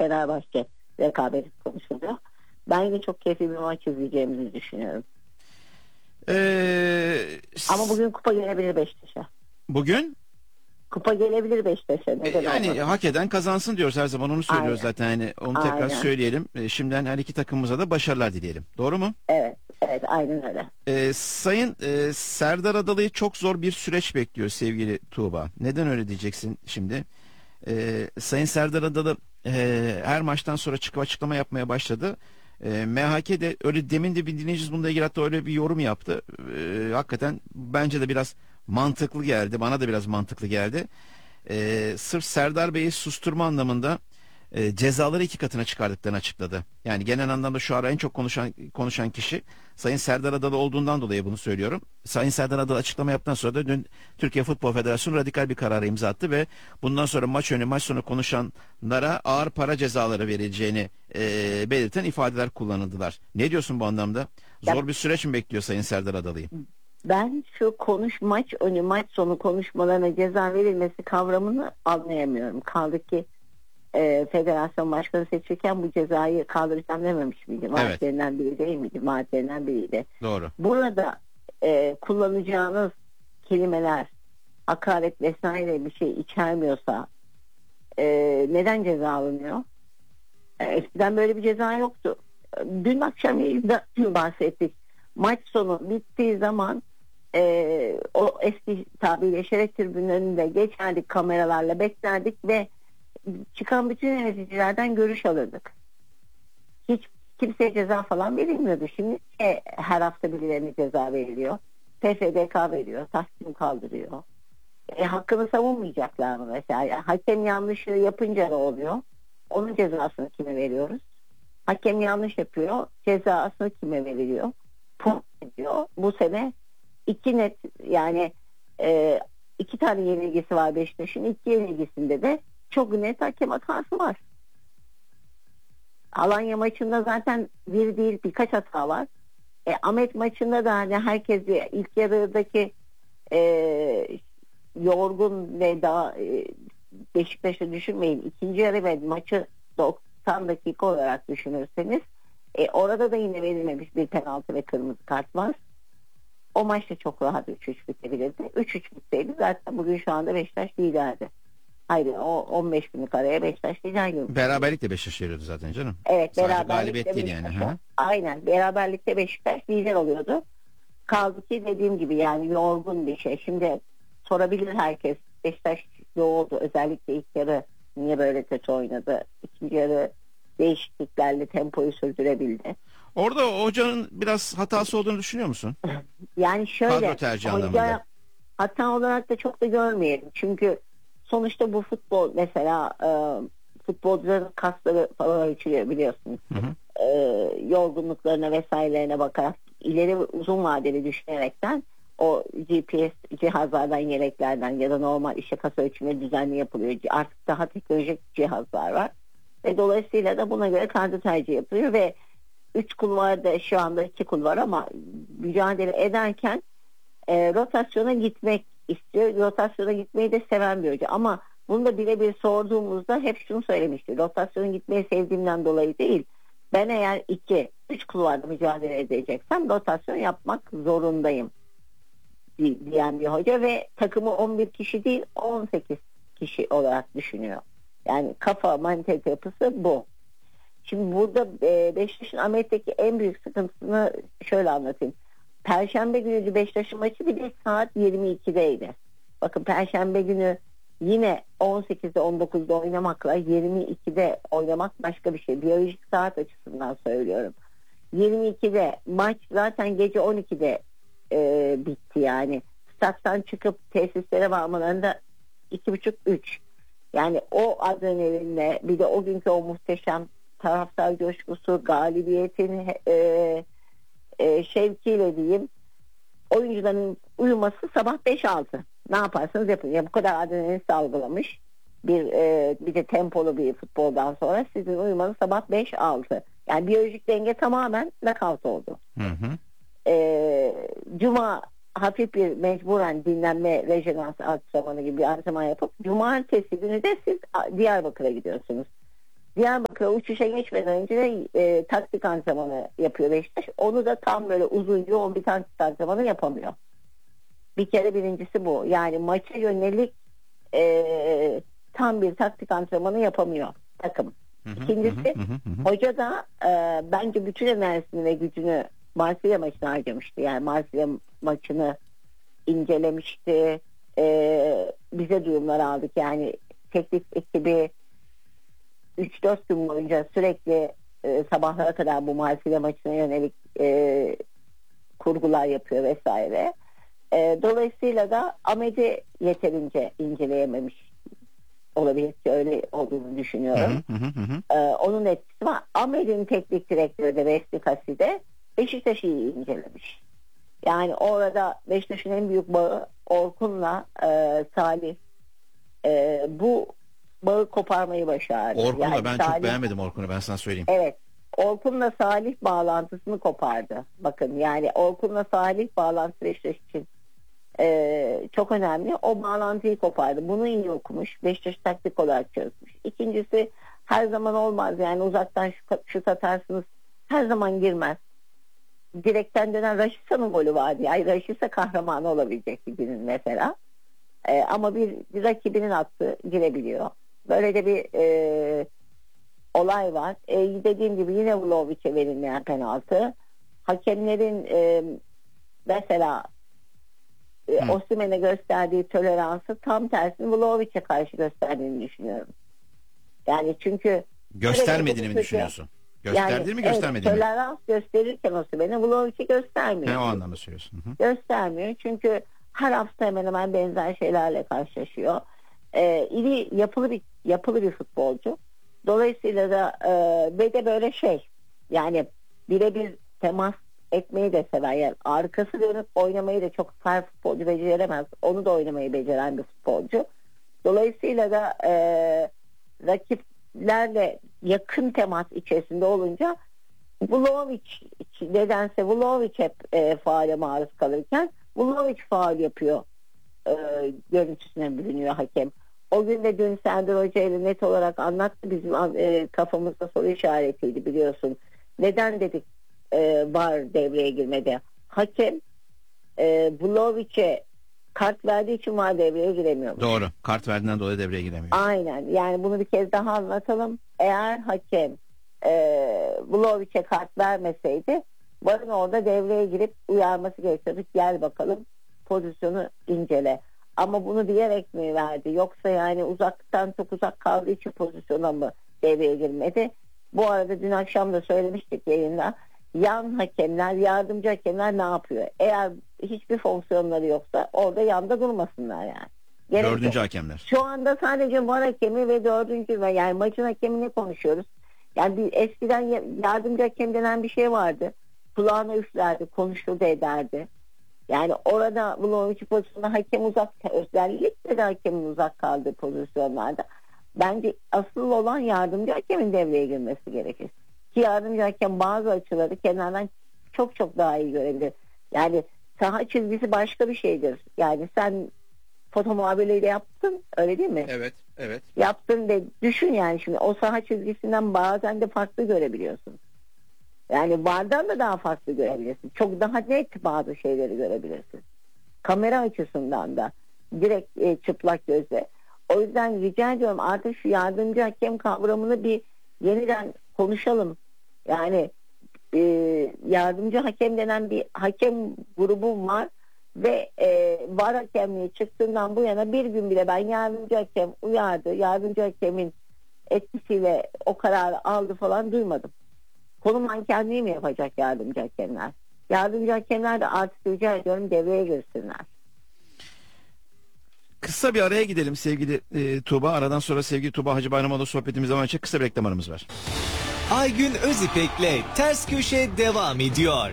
Fenerbahçe rekabeti konuşuluyor. Ben yine çok keyifli bir maç izleyeceğimizi düşünüyorum. Ama bugün kupa gelebilir Beşiktaş'a. Bugün? Kupa gelebilir Beşiktaş'a. Neden Yani olmasın? hak eden kazansın diyoruz, her zaman onu söylüyoruz Aynen. zaten. Yani onu tekrar Aynen. söyleyelim. Şimdiden her iki takımımıza da başarılar dileyelim. Doğru mu? Evet. Evet. Aynen öyle. Sayın Serdar Adalı'yı çok zor bir süreç bekliyor sevgili Tuğba. Neden öyle diyeceksin şimdi? Sayın Serdar Adalı her maçtan sonra çıkıp açıklama yapmaya başladı. MHK de öyle, demin de bir dinleyicimiz bununla ilgili hatta öyle bir yorum yaptı. Hakikaten bence de biraz mantıklı geldi. Bana da biraz mantıklı geldi. Sırf Serdar Bey'i susturma anlamında cezaları 2 katına çıkardıklarını açıkladı. Yani genel anlamda şu ara en çok konuşan kişi Sayın Serdar Adalı olduğundan dolayı bunu söylüyorum. Sayın Serdar Adalı açıklama yaptıktan sonra da dün Türkiye Futbol Federasyonu radikal bir karara imza attı ve bundan sonra maç önü maç sonu konuşanlara ağır para cezaları verileceğini belirten ifadeler kullanıldılar. Ne diyorsun bu anlamda? Zor bir süreç mi bekliyor Sayın Serdar Adalı'yı? Ben şu maç önü maç sonu konuşmalarına ceza verilmesi kavramını anlayamıyorum. Kaldı ki federasyon başkanı seçirken bu cezayı kaldıracağım dememiş miydi? Vaatlerinden biri değil miydi? Vaatlerinden biriydi. Doğru. Burada kullanacağınız kelimeler hakaret vesaire bir şey içermiyorsa neden ceza alınıyor? Eskiden böyle bir ceza yoktu. Dün akşam yayında bahsettik. Maç sonu bittiği zaman o eski tabiriyle şeref tribünün önünde geçerdik, kameralarla beklerdik ve çıkan bütün yöneticilerden görüş alırdık. Hiç kimseye ceza falan verilmiyordu. Şimdi her hafta birilerine ceza veriliyor. PFDK veriyor, tahkim kaldırıyor. Hakkını savunmayacaklar mı mesela? Hakem yanlışı yapınca ne oluyor? Onun cezasını kime veriyoruz? Hakem yanlış yapıyor, cezasını kime veriliyor? Puan ediyor. Bu sene 2 net, yani 2 tane yenilgisi var Beşiktaş'ın. 2 yenilgisinde de çok net hakem hatası var. Alanya maçında zaten bir değil birkaç hata var. Ahmet maçında da hani herkes ilk yarıdaki yorgun ve daha Beşiktaş'ı düşünmeyin. İkinci yarı ve maçı 90 dakika olarak düşünürseniz orada da yine verilmemiş bir penaltı ve kırmızı kart var. O maçta çok rahat 3-3 bitebilirdi. 3-3 bitseydi zaten bugün şu anda Beşiktaş liderdi. Hayır, o 15 günlük araya Beşiktaş lider gibi. Beraberlikle Beşiktaş veriyordu zaten canım. Evet, sadece beraberlikle galibiyet değil yani. Aynen, beraberlikte Beşiktaş lider oluyordu. Kaldı ki dediğim gibi yani yorgun bir şey. Şimdi sorabilir herkes, Beşiktaş yoğurdu özellikle ilk yarı niye böyle kötü oynadı? İkinci yarı değişikliklerle tempoyu sürdürebildi. Orada hocanın biraz hatası olduğunu düşünüyor musun? Yani şöyle, kadro tercih anlamında. Hata olarak da çok da görmeyelim. Çünkü sonuçta bu futbol mesela futbolcuların kasları falan ölçülüyor biliyorsunuz. Hı hı. Yorgunluklarına vesairelerine bakarak ileri uzun vadeli düşünerekten o GPS cihazlardan, yeleklerden ya da normal işte kas ölçümleri düzenli yapılıyor. Artık daha teknolojik cihazlar var. Ve dolayısıyla da buna göre kadro tercih yapılıyor ve 3 kulvarda şu anda 2 kulvar ama mücadele ederken rotasyona gitmek istiyor. Rotasyona gitmeyi de seven bir hoca. Ama bunu da birebir sorduğumuzda hep şunu söylemişti. Rotasyona gitmeyi sevdiğimden dolayı değil. Ben eğer 2-3 kulvarda mücadele edeceksem rotasyon yapmak zorundayım diyen bir hoca ve takımı 11 kişi değil 18 kişi olarak düşünüyor. Yani kafa mantalite yapısı bu. Şimdi burada Beşiktaş'ın Ahmet'teki en büyük sıkıntısını şöyle anlatayım. Perşembe günü Beşiktaş'ın maçı bir de saat 22'deydi. Bakın Perşembe günü yine 18'de 19'da oynamakla 22'de oynamak başka bir şey. Biyolojik saat açısından söylüyorum. 22'de maç zaten gece 12'de bitti yani. Stat'tan çıkıp tesislere varmalarında 2.30-3. Yani o adrenalinle bir de o günkü o muhteşem taraftar coşkusu, galibiyetin şevkiyle diyeyim, oyuncuların uyuması sabah 5-6. Ne yaparsanız yapın. Ya bu kadar adrenalin salgılamış bir de tempolu bir futboldan sonra sizin uyumanız sabah 5-6. Yani biyolojik denge tamamen knockout oldu. Hı hı. Cuma hafif bir mecburen dinlenme, rejinans antrenmanı gibi bir antrenman yapıp cumartesi günü de siz Diyarbakır'a gidiyorsunuz. Diyarbakır ilk uçuşa geçmeden önce de taktik antrenmanı yapıyor Beşiktaş. Onu da tam böyle uzun yoğun bir taktik antrenmanı yapamıyor. Bir kere birincisi bu. Yani maça yönelik tam bir taktik antrenmanı yapamıyor takım. İkincisi hoca da bence bütün enerjisini ve gücünü Marsilya maçına harcamıştı. Yani Marsilya maçını incelemişti. Bize duyumlar aldık. Yani teknik ekibi 3-4 gün boyunca sürekli sabahlara kadar bu Marsilya maçına yönelik kurgular yapıyor vesaire. Dolayısıyla da Ahmet'i yeterince inceleyememiş olabilir ki öyle olduğunu düşünüyorum. Onun etkisi var. Ahmet'in teknik direktörü de Vestikasi de Beşiktaş'ı iyi incelemiş. Yani orada Beşiktaş'ın en büyük bağı Orkun'la Salih. Bu bağı koparmayı başardı. Orkun'la yani ben Salih, çok beğenmedim Orkun'u, ben sana söyleyeyim. Evet. Orkun'la Salih bağlantısını kopardı. Bakın yani Orkun'la Salih bağlantısı Beşiktaş için çok önemli. O bağlantıyı kopardı. Bunu iyi okumuş. Beşiktaş taktik olarak çözmüş. İkincisi her zaman olmaz. Yani uzaktan şut atarsınız. Her zaman girmez. Direkten dönen Raşitsa'nın golü vardı. Yani Raşitsa kahramanı olabilecek bir günün mesela. Ama bir rakibinin attığı girebiliyor. Böyle de bir olay var. Dediğim gibi yine Vlahovic'e verilmeyen penaltı. Hakemlerin mesela Osimhen'e gösterdiği toleransı tam tersini Vlahovic'e karşı gösterdiğini düşünüyorum. Yani çünkü göstermediğini mi düşünüyorsun? Gösterdi mi, göstermedi mi? Tolerans gösterirken Osimhen'e Vlahovic'e göstermiyor. O anlamda söylüyorsun. Göstermiyor. Çünkü her hafta hemen hemen benzer şeylerle karşılaşıyor. İri yapılı bir futbolcu. Dolayısıyla da ve de böyle yani birebir temas etmeyi de sever. Yani arkası dönüp oynamayı da çok her futbolcu beceremez. Onu da oynamayı beceren bir futbolcu. Dolayısıyla da rakiplerle yakın temas içerisinde olunca Vlahovic hep faale maruz kalırken Vlahovic faul yapıyor görüntüsüne bürünüyor hakem. O gün de dün Serdar Hoca ile net olarak anlattı, bizim kafamızda soru işaretiydi biliyorsun. Neden dedik VAR devreye girmedi? Hakem Vlahovic'e kart verdiği için VAR devreye giremiyor. Doğru. Kart verdiğinden dolayı devreye giremiyor. Aynen. Yani bunu bir kez daha anlatalım. Eğer hakem Vlahovic'e kart vermeseydi VAR'ın orada devreye girip uyarması gerekiyordu. Gel bakalım pozisyonu incele. Ama bunu diyerek mi verdi? Yoksa yani uzaktan çok uzak kaldığı için pozisyona mı devreye girmedi? Bu arada dün akşam da söylemiştik yayında. Yan hakemler, yardımcı hakemler ne yapıyor? Eğer hiçbir fonksiyonları yoksa orada yanda durmasınlar yani. Dördüncü hakemler. Şu anda sadece VAR hakemi ve dördüncü ve yani maçın hakemini konuşuyoruz. Yani eskiden yardımcı hakem denen bir şey vardı. Kulağına üflerdi, konuşurdu, ederdi. Yani orada Vlahovic pozisyonunda hakem özellikle de hakemin uzak kaldığı pozisyonlarda bence asıl olan yardımcı hakemin devreye girmesi gerekir. Ki yardımcı hakem bazı açıları kenardan çok çok daha iyi görebilir. Yani saha çizgisi başka bir şeydir. Yani sen foto muhabirliği de yaptın, öyle değil mi? Evet. Yaptın ve düşün yani şimdi o saha çizgisinden bazen de farklı görebiliyorsun. Yani VAR'dan da daha farklı görebilirsin. Çok daha net bazı şeyleri görebilirsin. Kamera açısından da direkt çıplak gözle. O yüzden rica ediyorum artık şu yardımcı hakem kavramını bir yeniden konuşalım. Yani yardımcı hakem denen bir hakem grubu var ve VAR hakemliği çıktığından bu yana bir gün bile ben yardımcı hakem uyardı, yardımcı hakemin etkisiyle o kararı aldı falan duymadım. Konu mankenliği mi yapacak yardımcı hakemler? Yardımcı hakemler de artık rica ediyorum devreye girsinler. Kısa bir araya gidelim sevgili Tuğba. Aradan sonra sevgili Tuğba Hacıbayramoğlu sohbetimize devam edecek. Kısa bir reklam aramız var. Aygün Özipek'le Ters Köşe devam ediyor.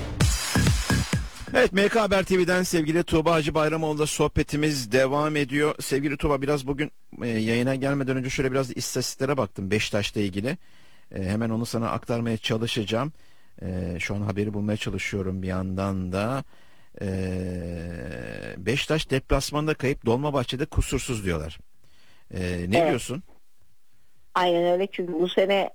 Evet, MK Haber TV'den sevgili Tuğba Hacıbayramoğlu'la sohbetimiz devam ediyor. Sevgili Tuğba, biraz bugün yayına gelmeden önce şöyle biraz da istatistiklere baktım Beşiktaş'la ilgili. Hemen onu sana aktarmaya çalışacağım. Şu an haberi bulmaya çalışıyorum bir yandan da. Beşiktaş deplasmanda kayıp, Dolmabahçe'de kusursuz diyorlar. Ne diyorsun? Aynen öyle, çünkü bu sene